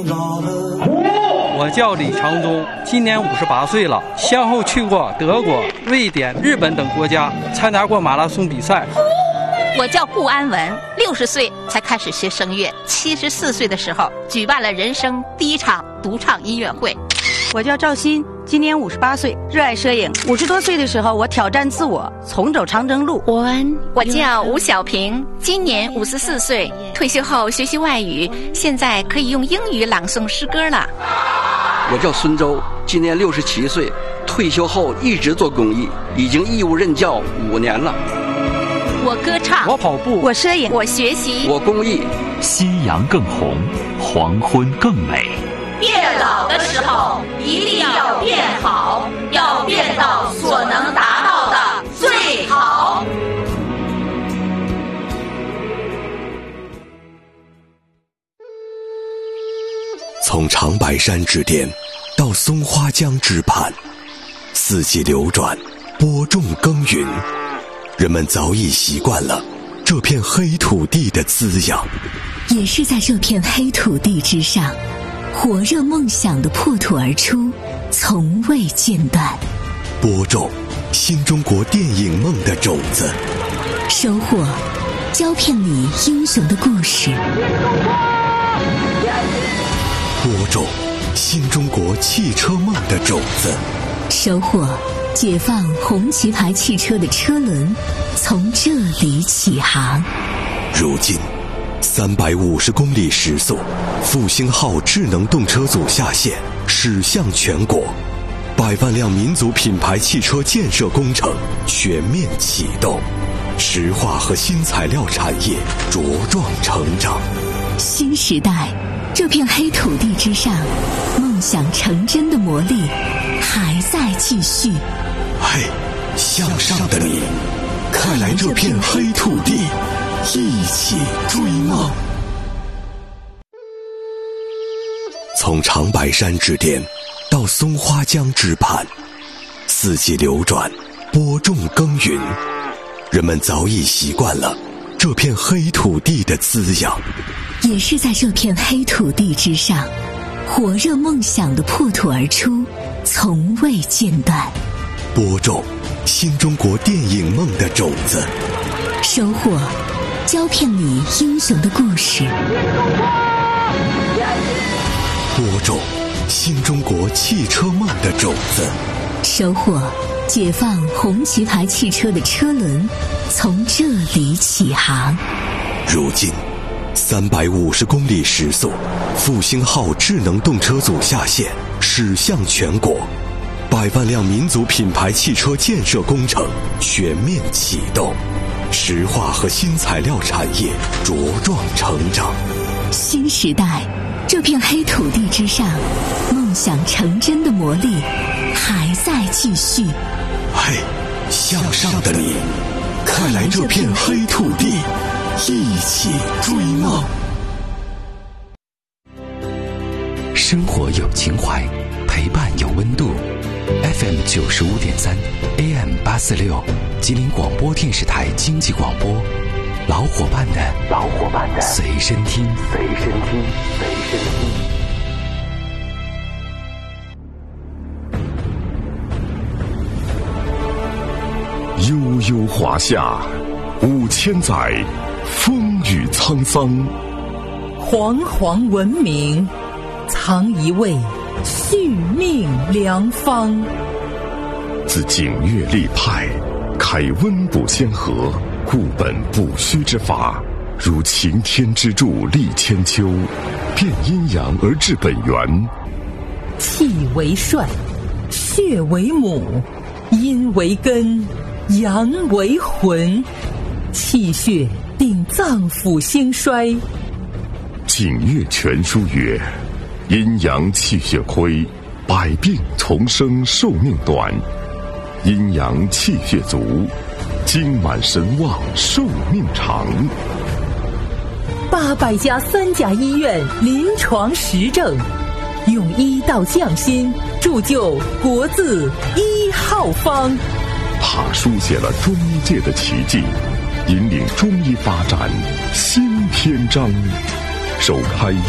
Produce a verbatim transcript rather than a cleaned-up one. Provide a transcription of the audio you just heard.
我叫李长忠，今年五十八岁了，先后去过德国、瑞典、日本等国家，参加过马拉松比赛。 我叫顾安文，六十岁才开始学声乐，七十四岁的时候举办了人生第一场独唱音乐会。 我叫赵鑫，今年五十八岁，热爱摄影。五十多岁的时候，我挑战自我，重走长征路。 我叫吴小平，今年五十四岁，退休后学习外语，现在可以用英语朗诵诗歌了。 我叫孙周，今年六十七岁，退休后一直做公益，已经义务任教五年了。 我歌唱， 我跑步， 我摄影， 我学习， 我公益。 夕阳更红，黄昏更美。 变老的时候一定要变好，要变到所能达到的最好。 从长白山之巅到松花江之畔，四季流转，播种耕耘，人们早已习惯了这片黑土地的滋养。 也是在这片黑土地之上，火热梦想的破土而出，从未间断。 播种新中国电影梦的种子， 收获胶片里英雄的故事。 播种新中国汽车梦的种子， 收获解放红旗牌汽车的车轮，从这里起航。 如今三百五十公里时速，复兴号智能动车组下线，驶向全国，百万辆民族品牌汽车建设工程全面启动，石化和新材料产业茁壮成长。 新时代，这片黑土地之上，梦想成真的魔力还在继续。 嘿，向上的你，快来这片黑土地，一起追梦。从长白山之巅到松花江之畔，四季流转，播种耕耘，人们早已习惯了这片黑土地的滋养。 也是在这片黑土地之上，火热梦想的破土而出，从未间断。 播种新中国电影梦的种子， 收获胶片里英雄的故事。 播种新中国汽车梦的种子， 收获解放红旗牌汽车的车轮，从这里起航。 如今三百五十公里时速，复兴号智能动车组下线，驶向全国，百万辆民族品牌汽车建设工程全面启动，石化和新材料产业茁壮成长。 新时代，这片黑土地之上，梦想成真的魔力还在继续。 嘿，向上的你，快来这片黑土地，一起追梦。 生活有情怀，陪伴有温度。F M 九十五点三 ，A M 八四六，吉林广播电视台经济广播，老伙伴的老伙伴的随身听，随身听，随身听。悠悠华夏，五千载，风雨沧桑。 煌煌文明，藏一位续命良方。 自景岳立派，开温补先河，固本补虚之法，如擎天之柱立千秋，变阴阳而治本源。 气为帅，血为母，阴为根，阳为魂。气血定脏腑兴衰。 景岳全书曰：阴阳气血亏，百病丛生，寿命短；阴阳气血足，精满神旺，寿命长。 八百家三甲医院临床实证，用医道匠心，铸就国字一号方。 他书写了中医界的奇迹，引领中医发展新篇章，首开